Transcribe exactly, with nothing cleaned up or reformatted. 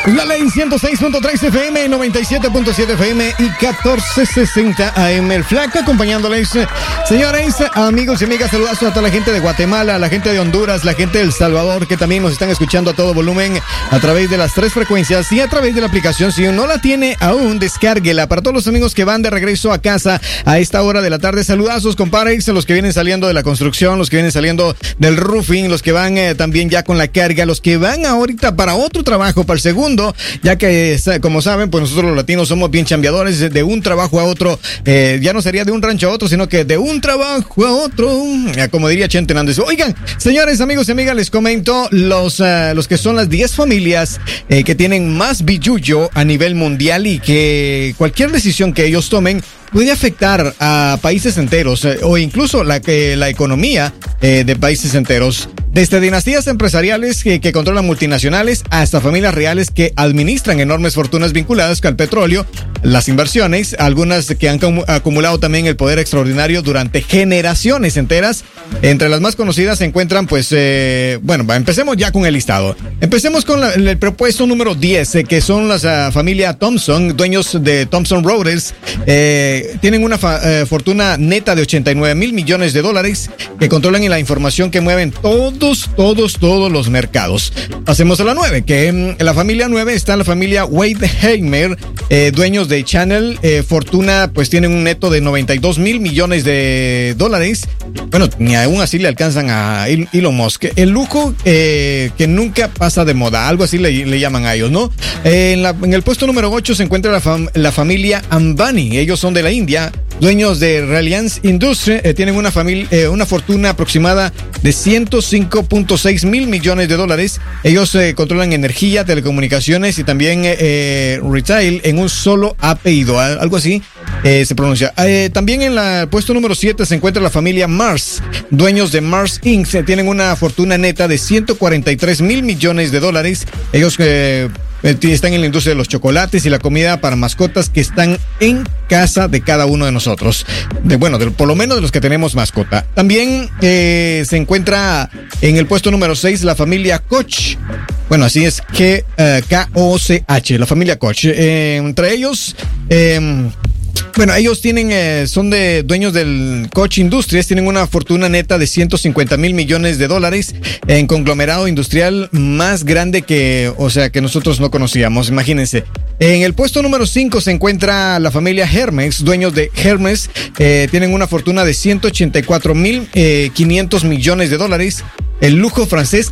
La Ley ciento seis punto tres F M, noventa y siete punto siete F M y catorce sesenta A M. El Flaco acompañándoles. Señores, amigos y amigas, saludos a toda la gente de Guatemala, la gente de Honduras, la gente de El Salvador, que también nos están escuchando a todo volumen a través de las tres frecuencias y a través de la aplicación. Si no la tiene aún, descárguela. Para todos los amigos que van de regreso a casa a esta hora de la tarde, saludazos, compadres, los que vienen saliendo de la construcción, los que vienen saliendo del roofing, los que van eh, también ya con la carga, los que van ahorita para otro trabajo, para el segundo, ya que, como saben, pues nosotros los latinos somos bien chambeadores, de un trabajo a otro, eh, ya no sería de un rancho a otro, sino que de un trabajo a otro, como diría Chente Hernández. Oigan, señores, amigos y amigas, les comento los, uh, los que son las diez familias eh, que tienen más billullo a nivel mundial y que cualquier decisión que ellos tomen puede afectar a países enteros eh, o incluso la, eh, la economía eh, de países enteros. Desde dinastías empresariales que, que controlan multinacionales hasta familias reales que administran enormes fortunas vinculadas al petróleo, las inversiones, algunas que han acumulado también el poder extraordinario durante generaciones enteras. Entre las más conocidas se encuentran, pues, eh, bueno, empecemos ya con el listado. Empecemos con la, el propuesto número diez, eh, que son las uh, familia Thompson, dueños de Thomson Reuters. Eh, tienen una fa, eh, fortuna neta de ochenta y nueve mil millones de dólares que controlan la información que mueven todos, todos, todos los mercados. Pasemos a la nueve, que en la familia nueve está la familia Wade-Heimer, eh, dueños de Channel. Eh, fortuna, pues, tienen un neto de noventa y dos mil millones de dólares. Bueno, ni aún así le alcanzan a Elon Musk. El lujo eh, que nunca pasa de moda, algo así le, le llaman a ellos, ¿no? Eh, en, la, en el puesto número ocho se encuentra la, fam, la familia Ambani. Ellos son de la India, dueños de Reliance Industries. Eh, tienen una, familia, eh, una fortuna aproximada de ciento cinco punto seis mil millones de dólares. Ellos eh, controlan energía, telecomunicaciones y también eh, retail en un solo apellido, algo así eh, se pronuncia. Eh, también en el puesto número siete se encuentra la familia Mars, dueños de Mars incorporated. Tienen una fortuna neta de ciento cuarenta y tres mil millones de dólares. Ellos eh, están en la industria de los chocolates y la comida para mascotas que están en casa de cada uno de nosotros. De, bueno, de, por lo menos de los que tenemos mascota. También eh, se encuentra en el puesto número seis la familia Koch. Bueno, así es, que uh, K O C H, la familia Koch. Eh, entre ellos... Eh, Bueno, ellos tienen, eh, son de dueños del Koch Industries, tienen una fortuna neta de ciento cincuenta mil millones de dólares en conglomerado industrial más grande que, o sea, que nosotros no conocíamos, imagínense. En el puesto número cinco se encuentra la familia Hermes, dueños de Hermes, eh, tienen una fortuna de ciento ochenta y cuatro mil quinientos millones de dólares. El lujo francés